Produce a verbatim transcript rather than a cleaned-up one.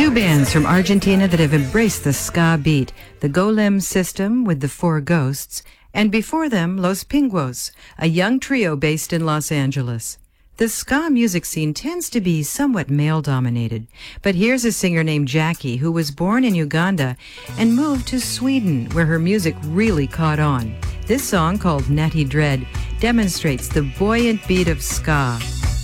Two bands from Argentina that have embraced the ska beat, the Golem System with the Four Ghosts, and before them, Los Pinguos, a young trio based in Los Angeles. The ska music scene tends to be somewhat male-dominated, but here's a singer named Jackie who was born in Uganda and moved to Sweden, where her music really caught on. This song, called Natty Dread, demonstrates the buoyant beat of ska.